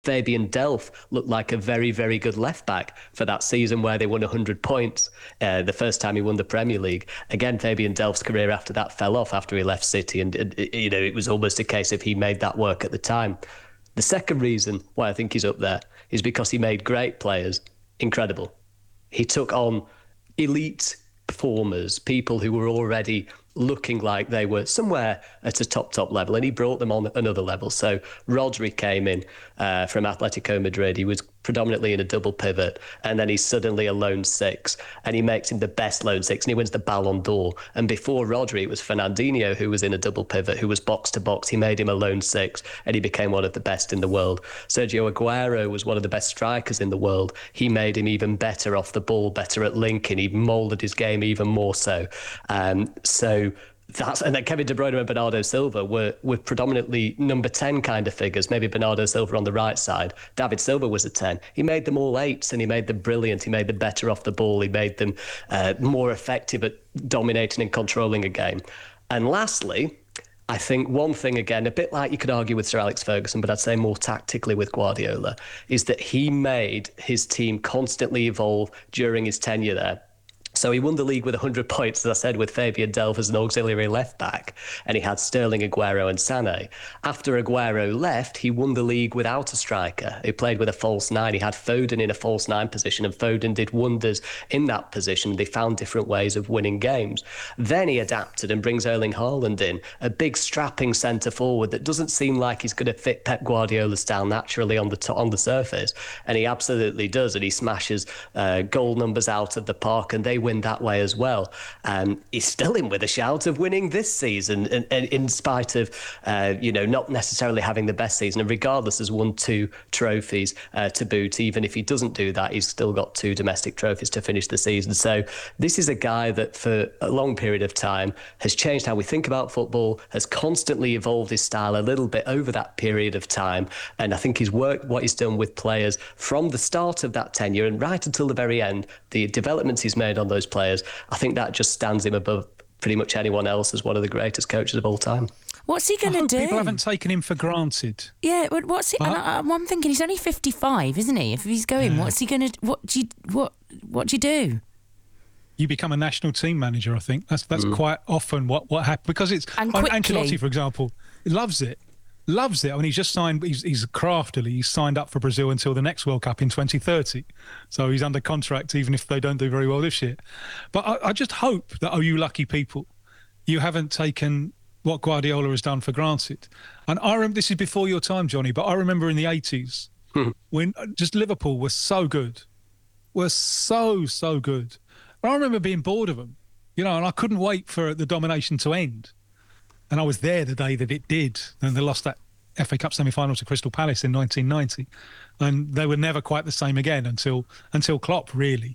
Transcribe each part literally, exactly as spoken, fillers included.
Fabian Delph looked like a very, very good left-back for that season where they won one hundred points, uh, the first time he won the Premier League. Again, Fabian Delph's career after that fell off after he left City, and, and you know, it was almost a case of he made that work at the time. The second reason why I think he's up there is because he made great players incredible. He took on elite performers, people who were already looking like they were somewhere at a top, top level, and he brought them on another level. So Rodri came in uh, from Atletico Madrid. He was predominantly in a double pivot, and then he's suddenly a lone six, and he makes him the best lone six, and he wins the Ballon d'Or. And before Rodri, it was Fernandinho who was in a double pivot, who was box to box. He made him a lone six, and he became one of the best in the world. Sergio Aguero was one of the best strikers in the world. He made him even better off the ball, better at linking. He moulded his game even more so. Um, so That's, and then Kevin De Bruyne and Bernardo Silva were, were predominantly number ten kind of figures, maybe Bernardo Silva on the right side. David Silva was a ten. He made them all eights, and he made them brilliant. He made them better off the ball. He made them uh, more effective at dominating and controlling a game. And lastly, I think one thing, again, a bit like you could argue with Sir Alex Ferguson, but I'd say more tactically with Guardiola, is that he made his team constantly evolve during his tenure there. So he won the league with one hundred points, as I said, with Fabian Delph as an auxiliary left-back, and he had Sterling, Aguero and Sané. After Aguero left, he won the league without a striker. He played with a false nine. He had Foden in a false nine position, and Foden did wonders in that position. They found different ways of winning games. Then he adapted and brings Erling Haaland in, a big strapping centre-forward that doesn't seem like he's going to fit Pep Guardiola's style naturally on the to- on the surface, and he absolutely does, and he smashes uh, goal numbers out of the park, and they win that way as well. Um, he's still in with a shout of winning this season, and, and in spite of uh, you know not necessarily having the best season, and regardless has won two trophies uh, to boot. Even if he doesn't do that, he's still got two domestic trophies to finish the season. So this is a guy that for a long period of time has changed how we think about football, has constantly evolved his style a little bit over that period of time, and I think he's worked what he's done with players from the start of that tenure and right until the very end. The developments he's made on those players, I think that just stands him above pretty much anyone else as one of the greatest coaches of all time. What's he going to do? People haven't taken him for granted. Yeah, but what's he? And I, I'm thinking he's only fifty-five, isn't he? If he's going, yeah. what's he going to? What do you what what do you do? You become a national team manager. I think that's that's mm. quite often what what happens, because it's and quickly. Ancelotti, for example, loves it. Loves it. I mean, he's just signed, he's, he's craftily, he's signed up for Brazil until the next World Cup in twenty thirty. So he's under contract even if they don't do very well this year. But I, I just hope that, oh, you lucky people, you haven't taken what Guardiola has done for granted. And I remember, this is before your time, Johnny, but I remember in the eighties when just Liverpool was so good, were so, so good. And I remember being bored of them, you know, and I couldn't wait for the domination to end. And I was there the day that it did. And they lost that F A Cup semi-final to Crystal Palace in nineteen ninety. And they were never quite the same again until until Klopp, really.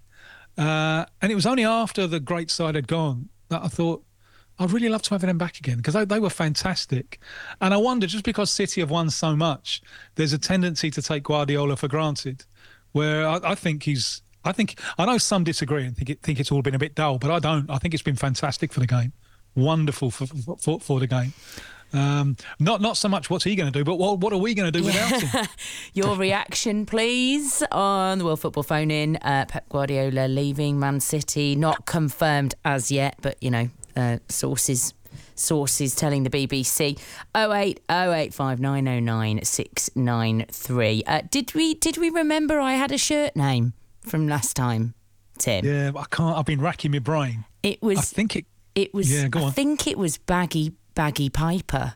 Uh, and it was only after the great side had gone that I thought, I'd really love to have them back again, because they, they were fantastic. And I wonder, just because City have won so much, there's a tendency to take Guardiola for granted, where I, I think he's... I think I know some disagree and think, it, think it's all been a bit dull, but I don't. I think it's been fantastic for the game. Wonderful for for, for the game. Um, not not so much what's he going to do, but what what are we going to do without him? Your reaction, please, on the World Football Phone In. Uh, Pep Guardiola leaving Man City, not confirmed as yet, but you know, uh, sources sources telling the B B C. oh eight oh eight five nine oh nine six nine three. Uh, did we did we remember I had a shirt name from last time, Tim? Yeah, I can't. I've been racking my brain. It was. I think it. It was. Yeah, go on. I think it was Baggy Baggy Piper.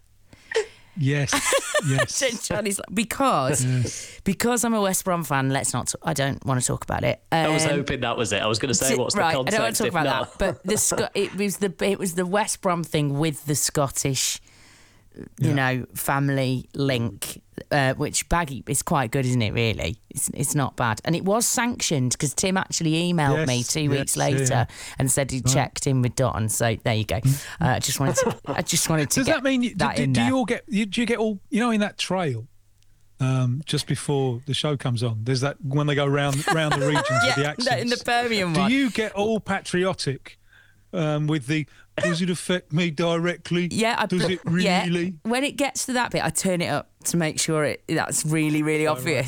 Yes, yes. Charlie's like, because yes. because I'm a West Brom fan. Let's not. Talk, I don't want to talk about it. Um, I was hoping that was it. I was going to say, what's the right, context? I don't want to talk about not? that. But the Sc- it was the it was the West Brom thing with the Scottish, you yeah. know, family link, uh, which Baggy is quite good, isn't it? Really, it's it's not bad, and it was sanctioned because Tim actually emailed yes, me two yes, weeks later yeah. and said he right. checked in with Dotton. So there you go. Uh, I just wanted to. I just wanted to. Does get that mean you, that do, in do there. you all get? You, do you get all? You know, in that trail, um, just before the show comes on, there's that when they go round round the regions yeah, with the accents. in the Birmingham do one. you get all patriotic um, with the? Does it affect me directly? Yeah, I does put, it really? Yeah. When it gets to that bit, I turn it up to make sure it that's really, really oh, obvious.